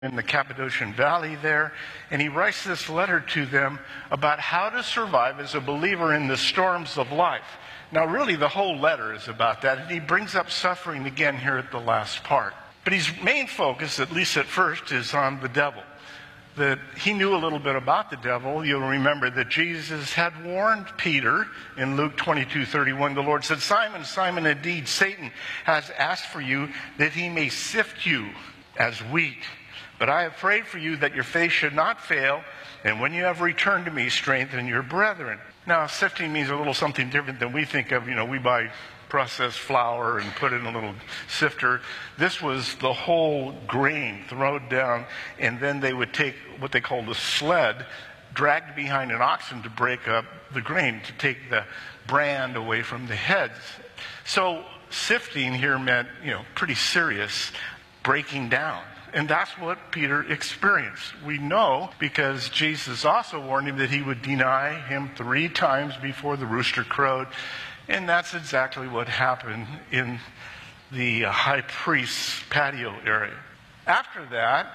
in the Cappadocian Valley there, and he writes this letter to them about how to survive as a believer in the storms of life. Now, really, the whole letter is about that, and he brings up suffering again here at the last part. But his main focus, at least at first, is on the devil. That he knew a little bit about the devil. You'll remember that Jesus had warned Peter in Luke 22:31. The Lord said, "Simon, Simon, indeed Satan has asked for you that he may sift you as wheat. But I have prayed for you that your faith should not fail, and when you have returned to me, strengthen your brethren." Now, sifting means a little something different than we think of. We buy processed flour and put it in a little sifter. This was the whole grain thrown down, and then they would take what they called a sled, dragged behind an oxen to break up the grain, to take the bran away from the heads. So sifting here meant, pretty serious breaking down. And that's what Peter experienced. We know because Jesus also warned him that he would deny him 3 times before the rooster crowed. And that's exactly what happened in the high priest's patio area. After that,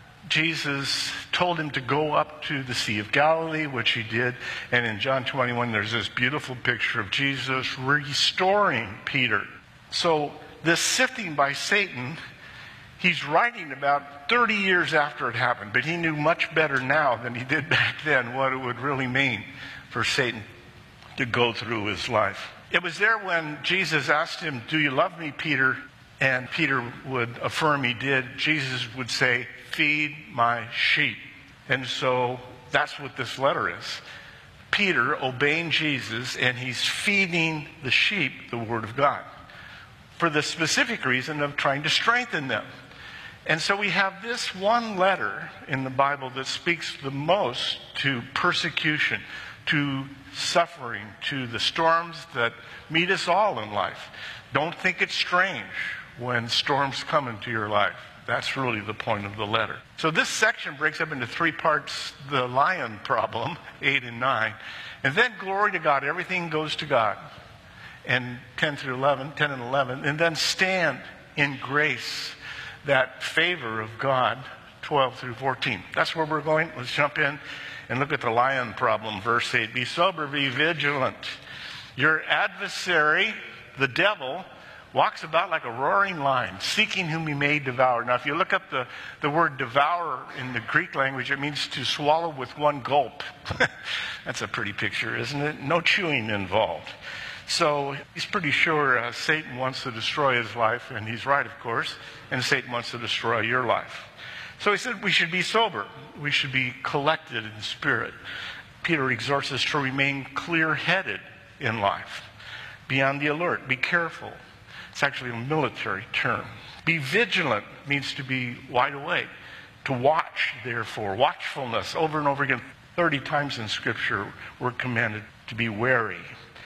Jesus told him to go up to the Sea of Galilee, which he did. And in John 21, there's this beautiful picture of Jesus restoring Peter. So this sifting by Satan, he's writing about 30 years after it happened, but he knew much better now than he did back then what it would really mean for Satan to go through his life. It was there when Jesus asked him, "Do you love me, Peter?" And Peter would affirm he did. Jesus would say, "Feed my sheep." And so that's what this letter is. Peter obeying Jesus, and he's feeding the sheep the Word of God for the specific reason of trying to strengthen them. And so we have this one letter in the Bible that speaks the most to persecution, to suffering, to the storms that meet us all in life. Don't think it's strange when storms come into your life. That's really the point of the letter. So this section breaks up into 3 parts: the lion problem, 8 and 9, and then glory to God, everything goes to God, and 10 and 11, and then stand in grace, that favor of God, 12 through 14. That's where we're going. Let's jump in and look at the lion problem, verse 8. "Be sober, be vigilant. Your adversary, the devil, walks about like a roaring lion, seeking whom he may devour." Now, if you look up the word devour in the Greek language, it means to swallow with one gulp. That's a pretty picture, isn't it? No chewing involved. So he's pretty sure Satan wants to destroy his life, and he's right, of course, and Satan wants to destroy your life. So he said we should be sober. We should be collected in spirit. Peter exhorts us to remain clear-headed in life. Be on the alert. Be careful. It's actually a military term. Be vigilant means to be wide awake. To watch, therefore. Watchfulness. Over and over again, 30 times in Scripture, we're commanded to be wary.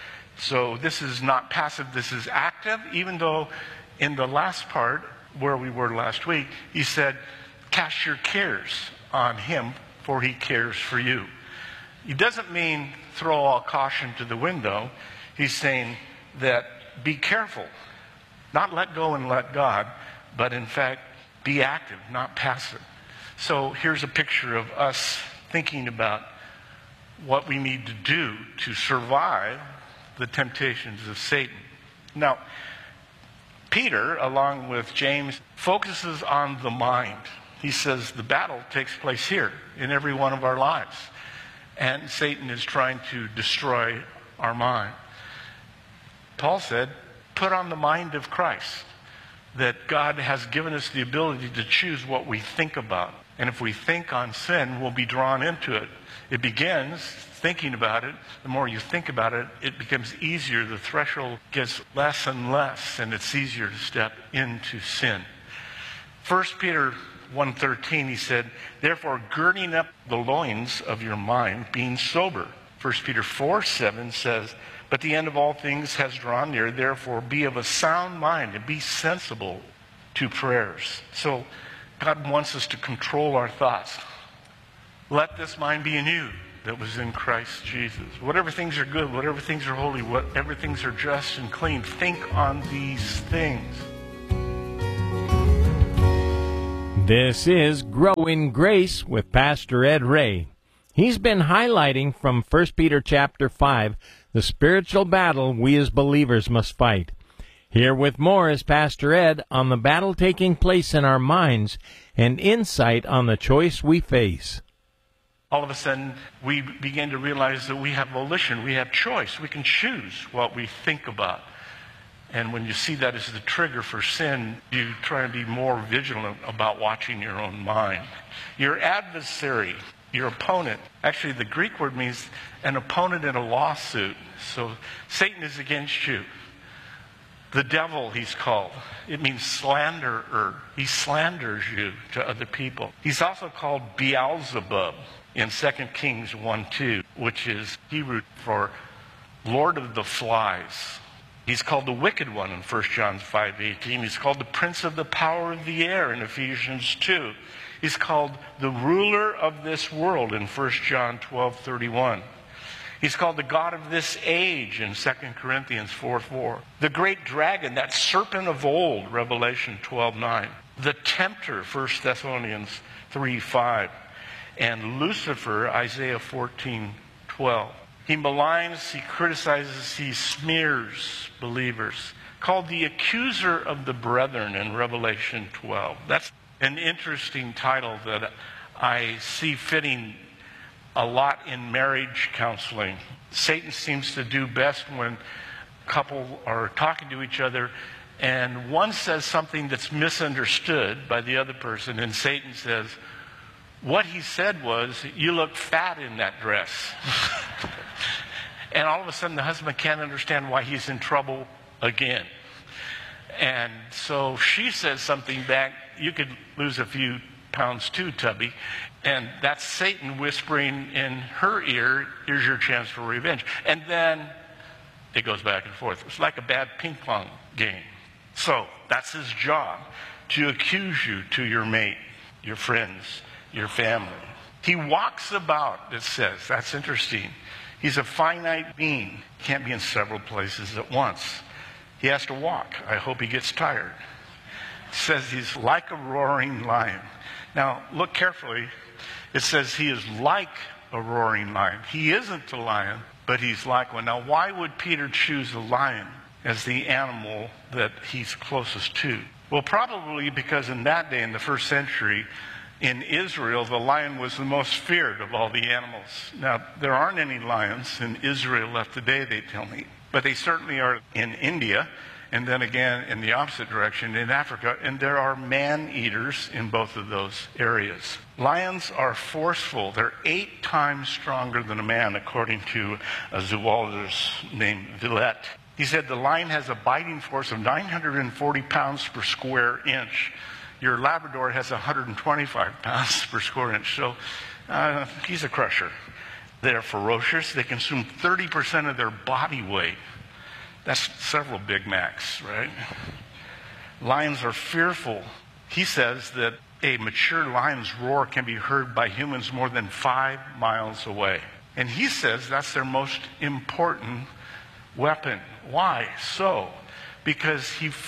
So this is not passive, this is active, even though in the last part, where we were last week, he said, "Cast your cares on him, for he cares for you." He doesn't mean throw all caution to the window. He's saying that be careful. Not let go and let God, but in fact, be active, not passive. So here's a picture of us thinking about what we need to do to survive the temptations of Satan. Now, Peter, along with James, focuses on the mind. He says the battle takes place here in every one of our lives. And Satan is trying to destroy our mind. Paul said, put on the mind of Christ. That God has given us the ability to choose what we think about. And if we think on sin, we'll be drawn into it. It begins thinking about it. The more you think about it, it becomes easier. The threshold gets less and less, and it's easier to step into sin. 1 Peter 1:13, he said, "Therefore, girding up the loins of your mind, being sober." 1 Peter 4:7 says, "But the end of all things has drawn near. Therefore, be of a sound mind and be sensible to prayers." So God wants us to control our thoughts. Let this mind be in you that was in Christ Jesus. Whatever things are good, whatever things are holy, whatever things are just and clean, think on these things. This is Grow in Grace with Pastor Ed Ray. He's been highlighting from 1 Peter chapter 5, the spiritual battle we as believers must fight. Here with more is Pastor Ed on the battle taking place in our minds and insight on the choice we face. All of a sudden, we begin to realize that we have volition, we have choice. We can choose what we think about. And when you see that as the trigger for sin, you try and be more vigilant about watching your own mind. Your adversary, your opponent, actually the Greek word means an opponent in a lawsuit. So Satan is against you. The devil, he's called. It means slanderer. He slanders you to other people. He's also called Beelzebub in 2 Kings 1:2, which is Hebrew for Lord of the Flies. He's called the wicked one in 1 John 5:18. He's called the prince of the power of the air in Ephesians 2. He's called the ruler of this world in 1 John 12:31. He's called the God of this age in 2 Corinthians 4:4. The great dragon, that serpent of old, Revelation 12:9. The tempter, 1 Thessalonians 3:5. And Lucifer, Isaiah 14:12. He maligns, he criticizes, he smears believers. Called the accuser of the brethren in Revelation 12. That's an interesting title that I see fitting a lot in marriage counseling. Satan seems to do best when a couple are talking to each other and one says something that's misunderstood by the other person, and Satan says, what he said was, you look fat in that dress. And all of a sudden the husband can't understand why he's in trouble again. And so she says something back, you could lose a few pounds too, Tubby. And that's Satan whispering in her ear, here's your chance for revenge. And then it goes back and forth. It's like a bad ping pong game. So that's his job, to accuse you to your mate, your friends, your family. He walks about, it says. That's interesting. He's a finite being. Can't be in several places at once. He has to walk. I hope he gets tired. It says he's like a roaring lion. Now, look carefully. It says he is like a roaring lion. He isn't a lion, but he's like one. Now, why would Peter choose a lion as the animal that he's closest to? Well, probably because in that day, in the first century, in Israel, the lion was the most feared of all the animals. Now, there aren't any lions in Israel left today, they tell me. But they certainly are in India, and then again in the opposite direction in Africa. And there are man-eaters in both of those areas. Lions are forceful. They're 8 times stronger than a man, according to a zoologist named Villette. He said the lion has a biting force of 940 pounds per square inch. Your Labrador has 125 pounds per square inch, so he's a crusher. They're ferocious. They consume 30% of their body weight. That's several Big Macs, right? Lions are fearful. He says that a mature lion's roar can be heard by humans more than 5 miles away. And he says that's their most important weapon. Why so? Because he